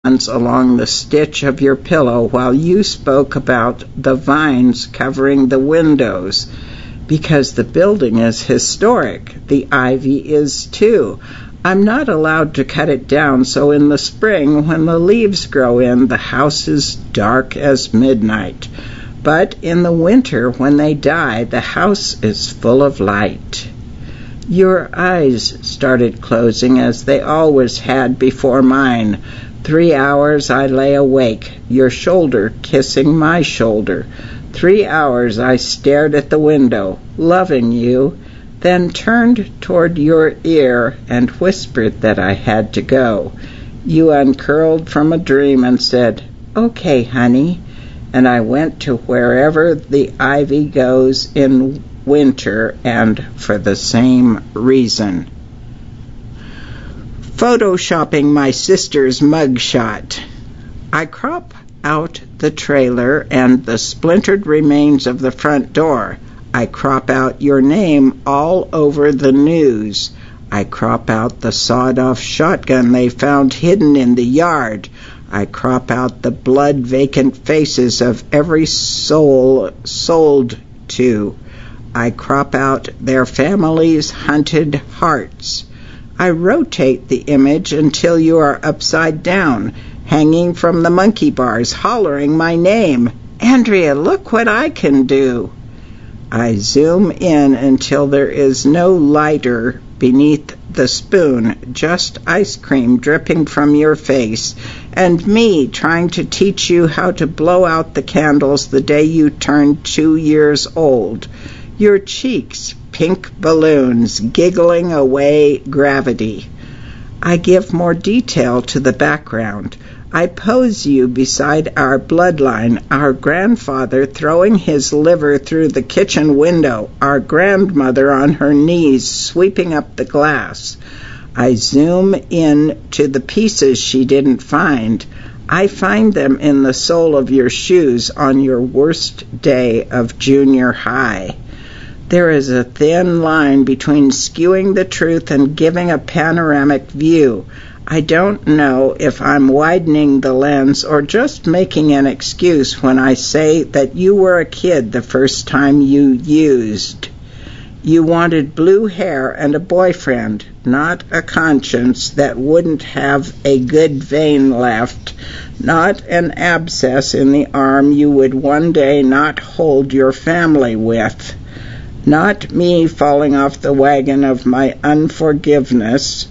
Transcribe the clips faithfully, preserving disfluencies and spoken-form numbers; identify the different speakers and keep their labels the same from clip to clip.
Speaker 1: hands along the stitch of your pillow while you spoke about the vines covering the windows. Because the building is historic, the ivy is too. I'm not allowed to cut it down, so in the spring, when the leaves grow in, the house is dark as midnight. But in the winter, when they die, the house is full of light. Your eyes started closing as they always had before mine. Three hours I lay awake, your shoulder kissing my shoulder. Three hours I stared at the window, loving you, then turned toward your ear and whispered that I had to go. You uncurled from a dream and said, "Okay, honey," and I went to wherever the ivy goes in winter, and for the same reason. Photoshopping my sister's mugshot. I crop out the trailer and the splintered remains of the front door. I crop out your name all over the news. I crop out the sawed-off shotgun they found hidden in the yard. I crop out the blood-vacant faces of every soul sold to. I crop out their families' hunted hearts. I rotate the image until you are upside down, hanging from the monkey bars, hollering my name. "Andrea, look what I can do." I zoom in until there is no lighter beneath the spoon, just ice cream dripping from your face, and me trying to teach you how to blow out the candles the day you turned two years old. Your cheeks, pink balloons, giggling away gravity. I give more detail to the background. I pose you beside our bloodline, our grandfather throwing his liver through the kitchen window, our grandmother on her knees sweeping up the glass. I zoom in to the pieces she didn't find. I find them in the sole of your shoes on your worst day of junior high. There is a thin line between skewing the truth and giving a panoramic view. I don't know if I'm widening the lens or just making an excuse when I say that you were a kid the first time you used. You wanted blue hair and a boyfriend, not a conscience that wouldn't have a good vein left, not an abscess in the arm you would one day not hold your family with. Not me falling off the wagon of my unforgiveness,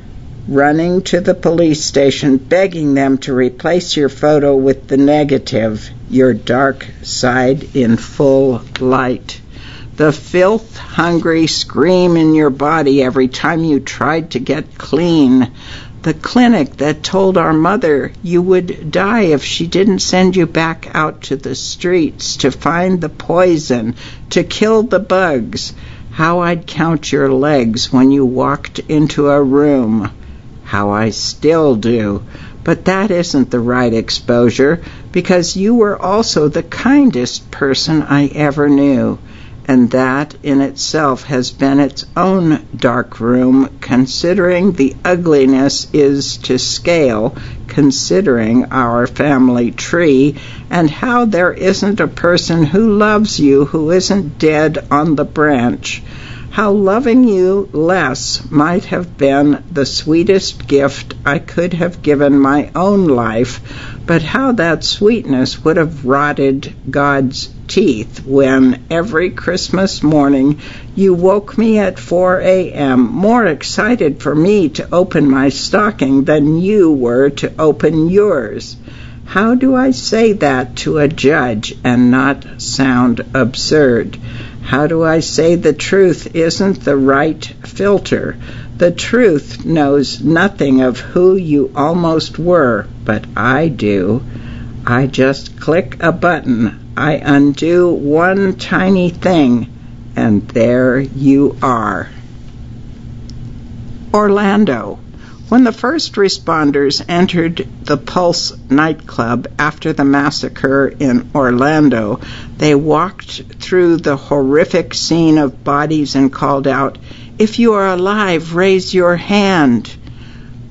Speaker 1: running to the police station, begging them to replace your photo with the negative, your dark side in full light. The filth-hungry scream in your body every time you tried to get clean. The clinic that told our mother you would die if she didn't send you back out to the streets to find the poison, to kill the bugs. How I'd count your legs when you walked into a room. How I still do. But that isn't the right exposure, because you were also the kindest person I ever knew. And that in itself has been its own dark room, considering the ugliness is to scale, considering our family tree, and how there isn't a person who loves you who isn't dead on the branch. How loving you less might have been the sweetest gift I could have given my own life, but how that sweetness would have rotted God's teeth when every Christmas morning you woke me at four a.m. more excited for me to open my stocking than you were to open yours. How do I say that to a judge and not sound absurd? How do I say the truth isn't the right filter? The truth knows nothing of who you almost were, but I do. I just click a button. I undo one tiny thing, and there you are. Orlando. When the first responders entered the Pulse nightclub after the massacre in Orlando, they walked through the horrific scene of bodies and called out, "If you are alive, raise your hand."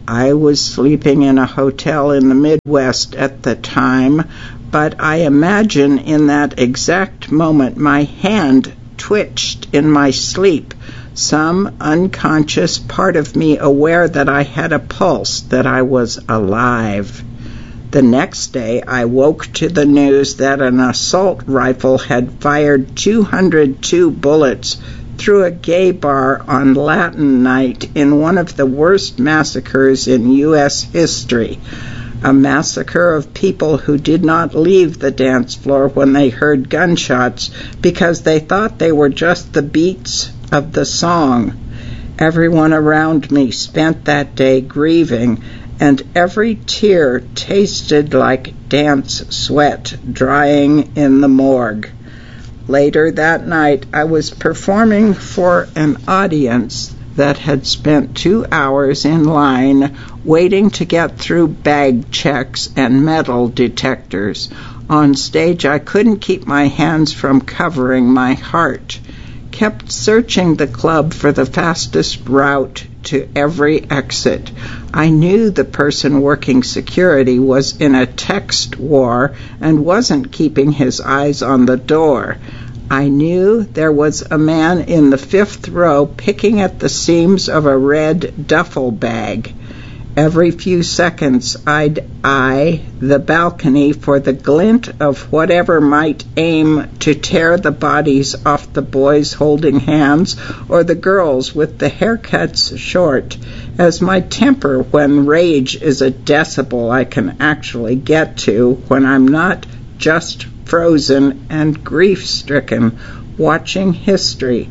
Speaker 1: I was sleeping in a hotel in the Midwest at the time, but I imagine in that exact moment my hand twitched in my sleep, some unconscious part of me aware that I had a pulse, that I was alive. The next day I woke to the news that an assault rifle had fired two hundred two bullets through a gay bar on Latin night in one of the worst massacres in U S history. A massacre of people who did not leave the dance floor when they heard gunshots because they thought they were just the beats of the song. Everyone around me spent that day grieving, and every tear tasted like dance sweat drying in the morgue. Later that night, I was performing for an audience that had spent two hours in line waiting to get through bag checks and metal detectors. On stage, I couldn't keep my hands from covering my heart. Kept searching the club for the fastest route to every exit. I knew the person working security was in a text war and wasn't keeping his eyes on the door. I knew there was a man in the fifth row picking at the seams of a red duffel bag. Every few seconds I'd eye the balcony for the glint of whatever might aim to tear the bodies off the boys holding hands or the girls with the haircuts short, as my temper when rage is a decibel I can actually get to when I'm not just frozen and grief-stricken, watching history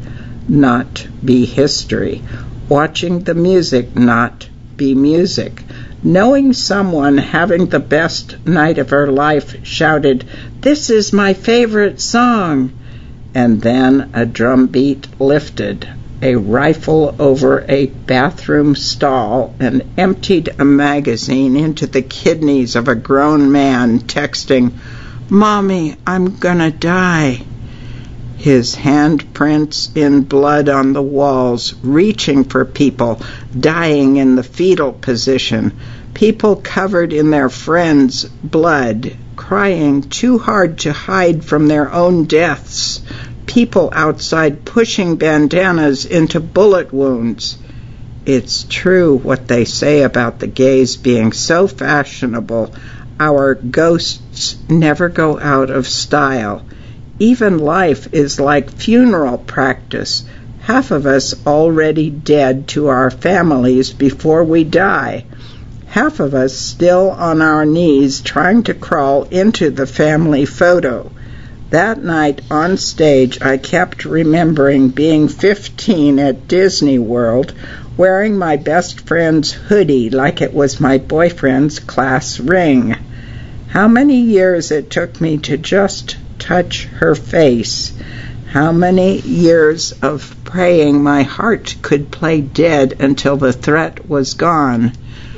Speaker 1: not be history, watching the music not be music. Knowing someone having the best night of her life shouted, "This is my favorite song," and then a drum beat lifted, a rifle over a bathroom stall, and emptied a magazine into the kidneys of a grown man texting, "Mommy, I'm gonna die." His handprints in blood on the walls, reaching for people, dying in the fetal position, people covered in their friends' blood, crying too hard to hide from their own deaths, people outside pushing bandanas into bullet wounds. It's true what they say about the gays being so fashionable. Our ghosts never go out of style. Even life is like funeral practice. Half of us already dead to our families before we die. Half of us still on our knees trying to crawl into the family photo. That night on stage, I kept remembering being fifteen at Disney World, wearing my best friend's hoodie like it was my boyfriend's class ring. How many years it took me to just touch her face. How many years of praying my heart could play dead until the threat was gone,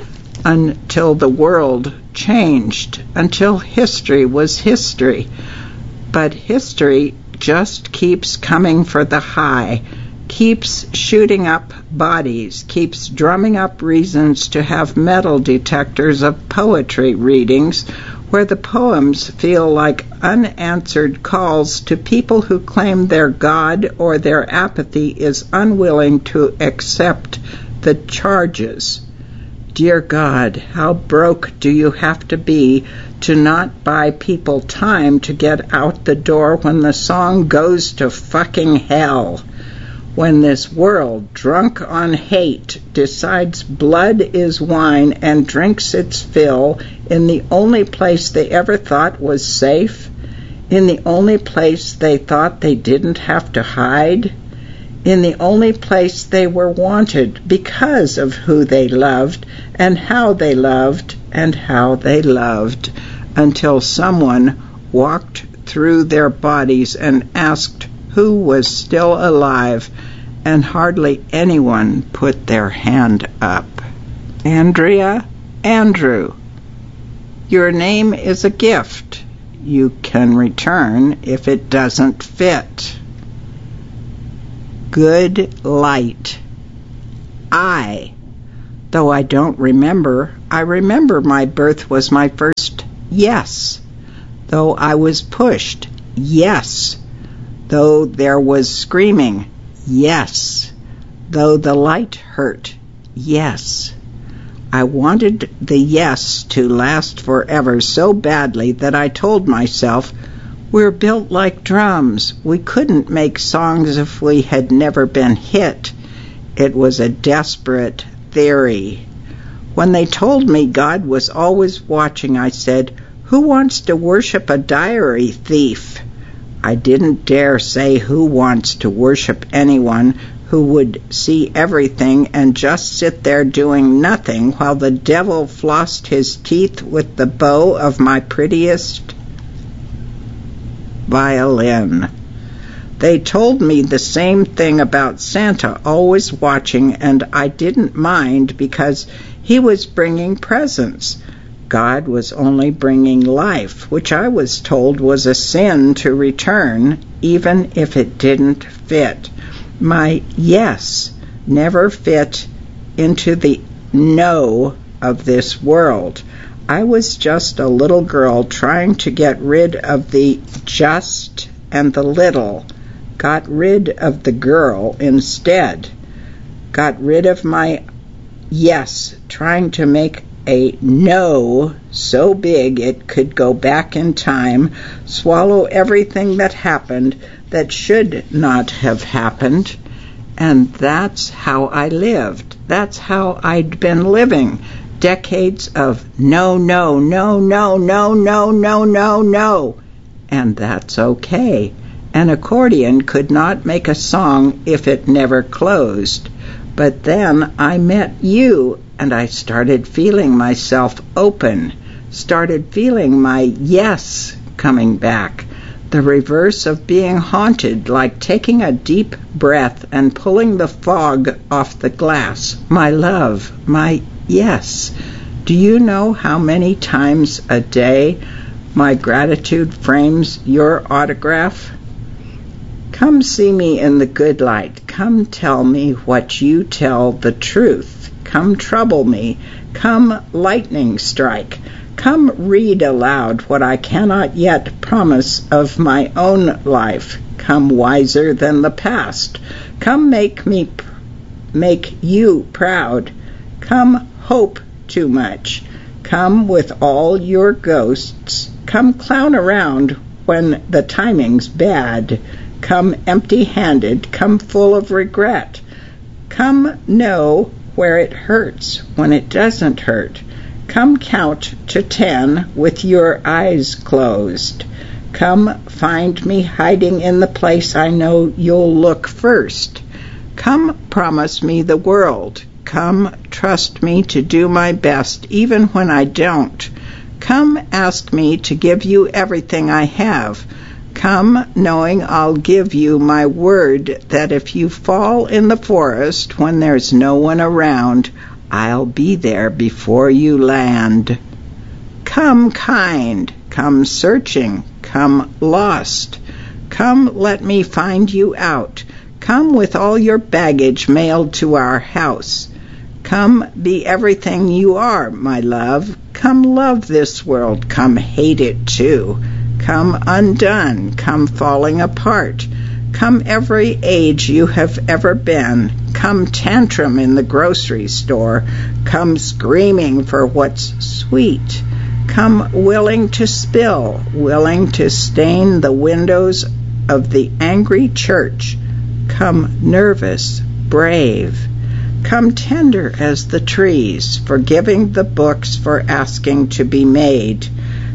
Speaker 1: until the world changed, until history was history. But history just keeps coming for the high, keeps shooting up bodies, keeps drumming up reasons to have metal detectors of poetry readings where the poems feel like unanswered calls to people who claim their God or their apathy is unwilling to accept the charges. Dear God, how broke do you have to be to not buy people time to get out the door when the song goes to fucking hell? When this world, drunk on hate, decides blood is wine and drinks its fill in the only place they ever thought was safe, in the only place they thought they didn't have to hide, in the only place they were wanted because of who they loved and how they loved and how they loved, until someone walked through their bodies and asked who was still alive, and hardly anyone put their hand up. Andrea, Andrew, your name is a gift you can return if it doesn't fit. Good light. I, Though I don't remember, I remember my birth was my first yes. Though I was pushed, yes. Though there was screaming, yes. Though the light hurt, yes. I wanted the yes to last forever so badly that I told myself, we're built like drums. We couldn't make songs if we had never been hit. It was a desperate theory. When they told me God was always watching, I said, who wants to worship a diary thief? I didn't dare say who wants to worship anyone who would see everything and just sit there doing nothing while the devil flossed his teeth with the bow of my prettiest violin. They told me the same thing about Santa always watching, and I didn't mind because he was bringing presents. God was only bringing life, which I was told was a sin to return, even if it didn't fit. My yes never fit into the no of this world. I was just a little girl trying to get rid of the just and the little. Got rid of the girl instead. Got rid of my yes, trying to make a no so big it could go back in time, swallow everything that happened that should not have happened. And that's how I lived. That's how I'd been living. Decades of no, no, no, no, no, no, no, no, no. And that's okay. An accordion could not make a song if it never closed. But then I met you, and I started feeling myself open, started feeling my yes coming back, the reverse of being haunted, like taking a deep breath and pulling the fog off the glass. My love, my yes. Do you know how many times a day my gratitude frames your autograph? Come see me in the good light. Come tell me what you tell the truth. Come trouble me. Come lightning strike. Come read aloud what I cannot yet promise of my own life. Come wiser than the past. Come make me pr- make you proud. Come hope too much. Come with all your ghosts. Come clown around when the timing's bad. Come empty-handed, come full of regret. Come know where it hurts when it doesn't hurt. Come count to ten with your eyes closed. Come find me hiding in the place I know you'll look first. Come promise me the world. Come trust me to do my best even when I don't. Come ask me to give you everything I have. Come knowing I'll give you my word that if you fall in the forest when there's no one around, I'll be there before you land. Come kind, come searching, come lost. Come let me find you out. Come with all your baggage mailed to our house. Come be everything you are, my love. Come love this world, come hate it too. Come undone, come falling apart. Come every age you have ever been. Come tantrum in the grocery store. Come screaming for what's sweet. Come willing to spill, willing to stain the windows of the angry church. Come nervous, brave. Come tender as the trees, forgiving the books for asking to be made.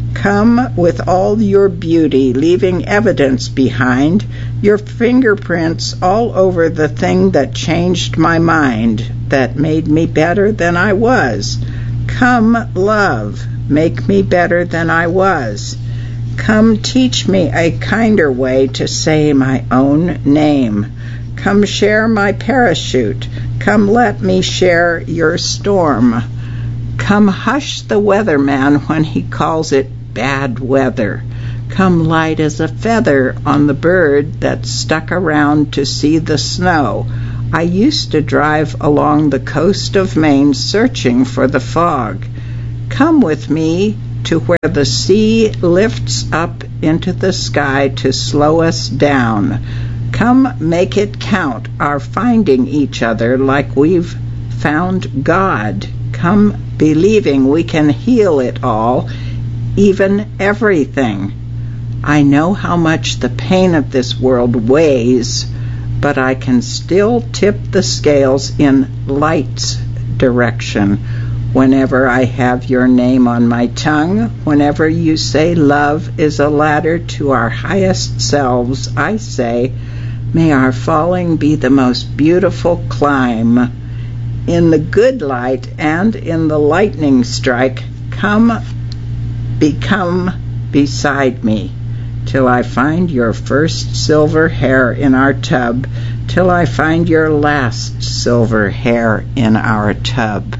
Speaker 1: Come with all your beauty, leaving evidence behind, your fingerprints all over the thing that changed my mind, that made me better than I was. Come, love, make me better than I was. Come teach me a kinder way to say my own name. Come share my parachute. Come let me share your storm. Come hush the weatherman when he calls it bad weather. Come light as a feather on the bird that stuck around to see the snow. I used to drive along the coast of Maine searching for the fog. Come with me to where the sea lifts up into the sky to slow us down. Come make it count, our finding each other like we've found God. Come believing we can heal it all, even everything. I know how much the pain of this world weighs, but I can still tip the scales in light's direction. Whenever I have your name on my tongue, whenever you say love is a ladder to our highest selves, I say, may our falling be the most beautiful climb. In the good light and in the lightning strike, come, become beside me, till I find your first silver hair in our tub, till I find your last silver hair in our tub.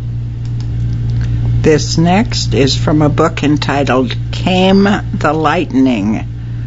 Speaker 1: This next is from a book entitled Came the Lightning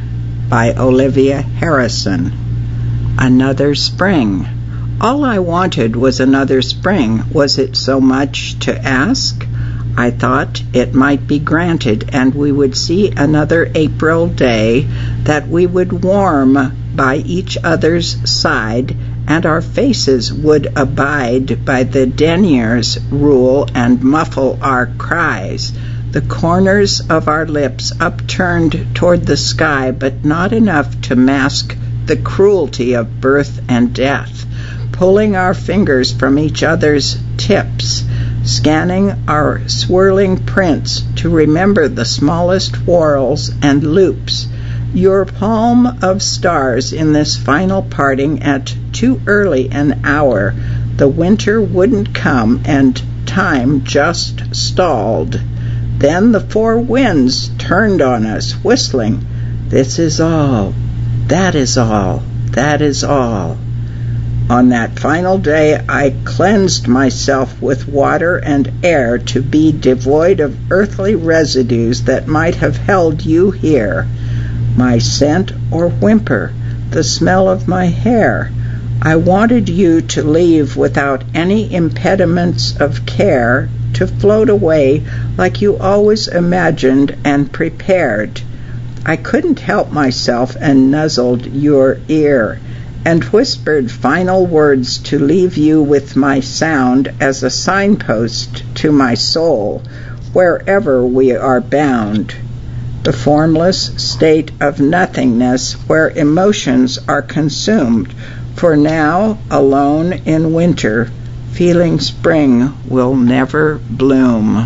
Speaker 1: by Olivia Harrison. Another spring. All I wanted was another spring. Was it so much to ask? I thought it might be granted, and we would see another April day, that we would warm by each other's side, and our faces would abide by the denier's rule and muffle our cries, the corners of our lips upturned toward the sky, but not enough to mask the cruelty of birth and death, pulling our fingers from each other's tips, scanning our swirling prints to remember the smallest whorls and loops, your palm of stars in this final parting at too early an hour. The winter wouldn't come, and time just stalled. Then the four winds turned on us, whistling, this is all, that is all, that is all. On that final day, I cleansed myself with water and air to be devoid of earthly residues that might have held you here. My scent or whimper, the smell of my hair. I wanted you to leave without any impediments of care, to float away like you always imagined and prepared. I couldn't help myself and nuzzled your ear, and whispered final words to leave you with my sound as a signpost to my soul, wherever we are bound. The formless state of nothingness where emotions are consumed, for now, alone in winter, feeling spring will never bloom.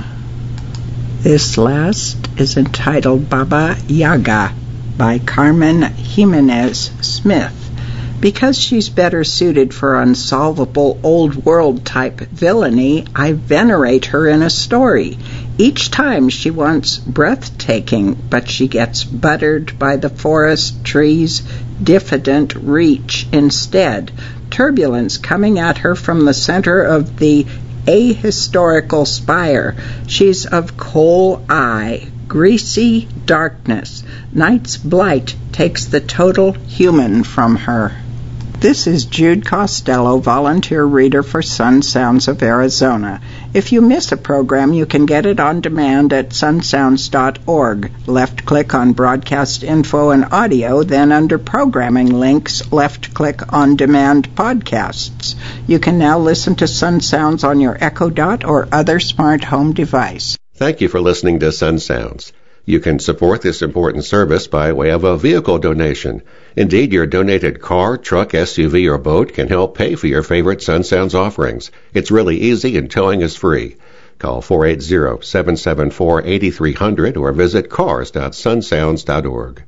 Speaker 1: This last is entitled Baba Yaga by Carmen Jimenez Smith. Because she's better suited for unsolvable old-world-type villainy, I venerate her in a story. Each time she wants breathtaking, but she gets buttered by the forest trees' diffident reach instead, turbulence coming at her from the center of the ahistorical spire. She's of coal eye, greasy darkness. Night's blight takes the total human from her. This is Jude Costello, volunteer reader for Sun Sounds of Arizona. If you miss a program, you can get it on demand at sun sounds dot org. Left-click on Broadcast Info and Audio, then under Programming Links, left-click on Demand Podcasts. You can now listen to Sun Sounds on your Echo Dot or other smart home device.
Speaker 2: Thank you for listening to Sun Sounds. You can support this important service by way of a vehicle donation. Indeed, your donated car, truck, S U V, or boat can help pay for your favorite Sun Sounds offerings. It's really easy and towing is free. Call four eight zero, seven seven four, eight three zero zero or visit cars dot sun sounds dot org.